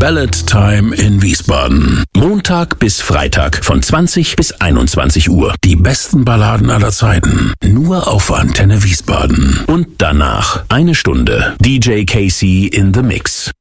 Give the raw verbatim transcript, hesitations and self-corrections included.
Ballad Time in Wiesbaden. Montag bis Freitag von zwanzig bis einundzwanzig Uhr. Die besten Balladen aller Zeiten. Nur auf Antenne Wiesbaden. Und danach eine Stunde D J Casey in the Mix.